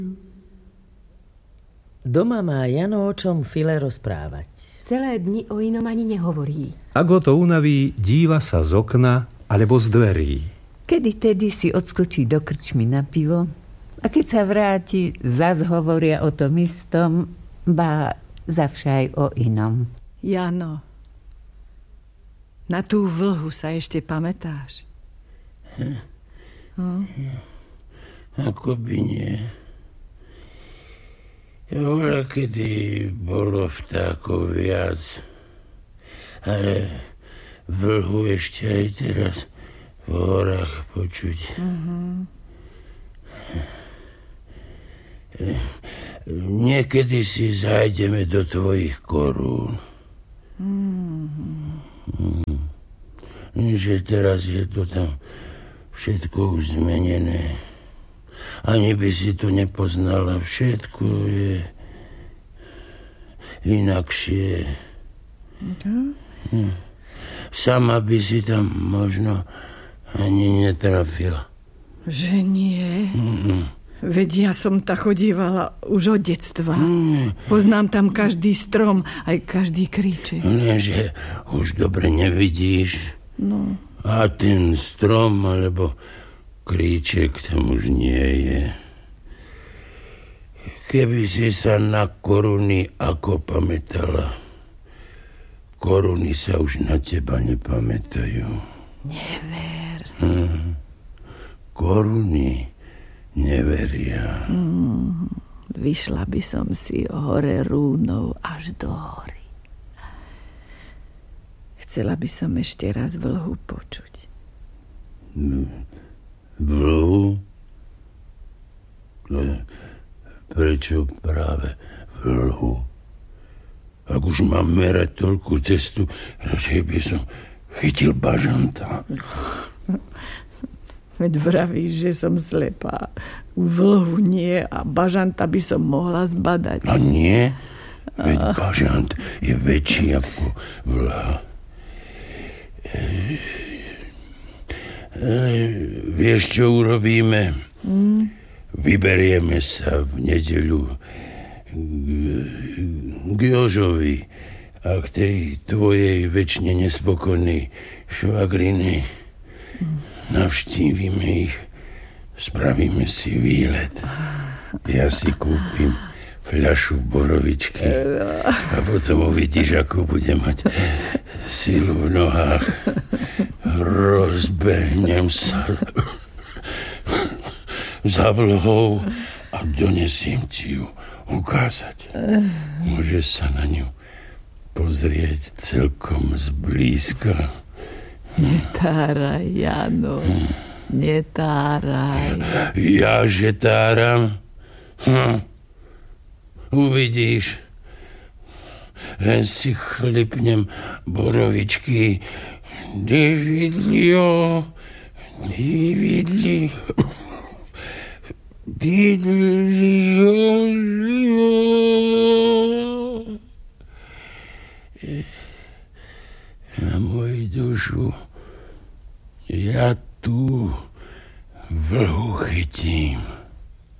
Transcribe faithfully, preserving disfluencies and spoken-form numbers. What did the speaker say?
Doma má Jano o čom File rozprávať. Celé dni o inom ani nehovorí. Ak ho to unaví, díva sa z okna alebo z dverí. Kedy tedy si odskočí do krčmy na pivo a keď sa vráti, zas hovoria o tom istom, ba zavšaj o inom. Jano, na tú vlhu sa ešte pamätáš? Hm. Hm? Ako by nie. Voľa kedy bolo vtákov viac, ale vlhu ešte aj teraz v horách počuť. Mm-hmm. Niekedy si zájdeme do tvojich korún. Mm-hmm. Že teraz je to tam všetko už zmenené. Ani by si to nepoznala. Všetko je inakšie. Okay. Hm. Sama by si tam možno ani netrafila. Že nie? Mm-mm. Veď ja som ta chodívala už od detstva. Mm. Poznám tam každý strom, aj každý kríček. Lenže už dobre nevidíš. No. A ten strom, alebo kríček tam už nie je. Keby si sa na koruny ako pamätala, koruny sa už na teba nepamätajú. Never. Hm. Koruny neveria. Mm. Vyšla by som si hore rúnou až do hory. Chcela by som ešte raz vlhu počuť. Vlhu? Prečo práve vlhu? Ak už mám merať toľkú cestu, radšej by som chytil bažanta. Veď vravíš, že som slepá. Vlhu nie a bažanta by som mohla zbadať. A nie? Veď bažant je väčší ako vlha. E, e, vieš, čo urobíme? Mm. Vyberieme sa v nedeľu k, k Jožovi a k tej tvojej večne nespokojnej švagriny. Mm. Navštívime ich, spravíme si výlet. Ja si kúpim fľašu borovičky a potom uvidíš, ako bude mať sílu v nohách. Rozbehnem sa za vlhou a donesiem ti ju ukázať. Môžeš sa na ňu pozrieť celkom zblízka. Netáraj, Jano. Netáraj. Ja že táram? Hm. Uvidíš. Len si chlipnem borovičky. Dividlio, dividli, dividlio. Na moju dušu ja tu vlhu chytím.